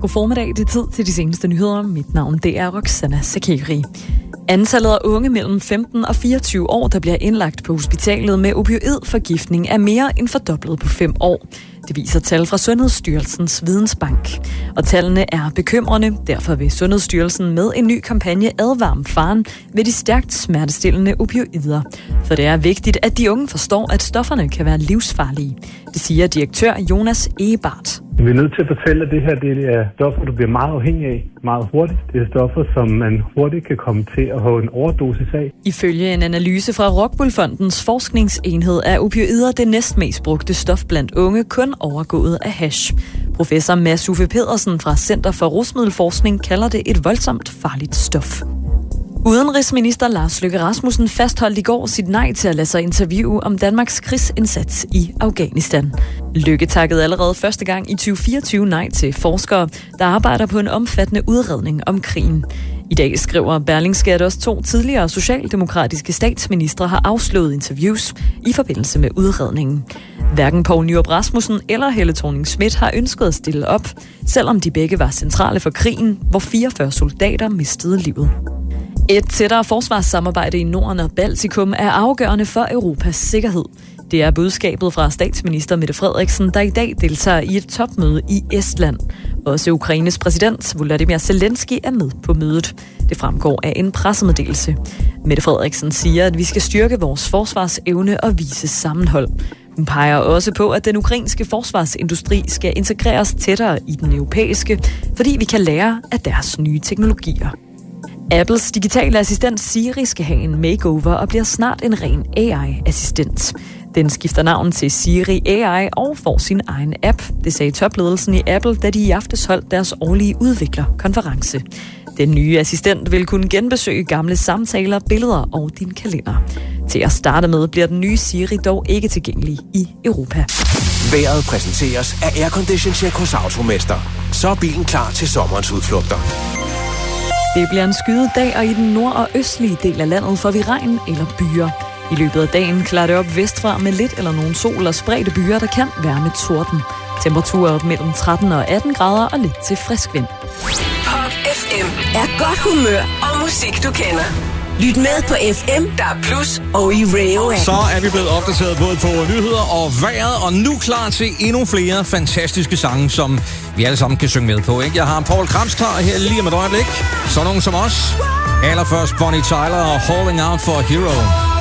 God formiddag, det er tid til de seneste nyheder. Mit navn det er Roxana Sakeri. Antallet af unge mellem 15 og 24 år, der bliver indlagt på hospitalet med opioidforgiftning, er mere end fordoblet på 5 år. Det viser tal fra Sundhedsstyrelsens Vidensbank. Og tallene er bekymrende. Derfor vil Sundhedsstyrelsen med en ny kampagne advare faren ved de stærkt smertestillende opioider. For det er vigtigt, at de unge forstår, at stofferne kan være livsfarlige. Det siger direktør Jonas Egebart. Vi er nødt til at fortælle, at det her det er stoffer, du bliver meget afhængig af meget hurtigt. Det er stoffer, som man hurtigt kan komme til at have en overdosis af. Ifølge en analyse fra Rockwool Fondens forskningsenhed er opioider det næstmest brugte stof blandt unge, kun overgået af hash. Professor Mads Uffe Pedersen fra Center for Rusmiddelforskning kalder det et voldsomt farligt stof. Udenrigsminister Lars Løkke Rasmussen fastholdt i går sit nej til at lade sig interviewe om Danmarks krigsindsats i Afghanistan. Løkke takkede allerede første gang i 2024 nej til forskere, der arbejder på en omfattende udredning om krigen. I dag skriver Berlingske, at også 2 tidligere socialdemokratiske statsministre har afslået interviews i forbindelse med udredningen. Hverken Poul Nyrup Rasmussen eller Helle Thorning-Schmidt har ønsket at stille op, selvom de begge var centrale for krigen, hvor 44 soldater mistede livet. Et tættere forsvarssamarbejde i Norden og Baltikum er afgørende for Europas sikkerhed. Det er budskabet fra statsminister Mette Frederiksen, der i dag deltager i et topmøde i Estland. Også Ukraines præsident Volodymyr Zelensky er med på mødet. Det fremgår af en pressemeddelelse. Mette Frederiksen siger, at vi skal styrke vores forsvarsevne og vise sammenhold. Hun peger også på, at den ukrainske forsvarsindustri skal integreres tættere i den europæiske, fordi vi kan lære af deres nye teknologier. Apples digitale assistent Siri skal have en makeover og bliver snart en ren AI-assistent. Den skifter navn til Siri AI og får sin egen app. Det sagde topledelsen i Apple, da de i aftes holdt deres årlige udviklerkonference. Den nye assistent vil kunne genbesøge gamle samtaler, billeder og din kalender. Til at starte med bliver den nye Siri dog ikke tilgængelig i Europa. Vejret præsenteres af Aircondition Check hos Automester. Så er bilen klar til sommerens udflugter. Det bliver en skyet dag, og i den nord- og østlige del af landet får vi regn eller byer. I løbet af dagen klarer det op vestfra med lidt eller nogen sol og spredte byer, der kan være med torden. Temperaturer op mellem 13 og 18 grader og lidt til frisk vind. Pop FM er godt humør og musik, du kender. Lyt med på FM, der er plus og i Radio. Så er vi blevet opdateret både på nyheder og vejret, og nu klar til endnu flere fantastiske sange, som vi alle sammen kan synge med på. Ikke? Jeg har Paul Krams klar her lige om et øjeblik. Så nogen som os. Allerførst Bonnie Tyler og Hauling Out for a Hero.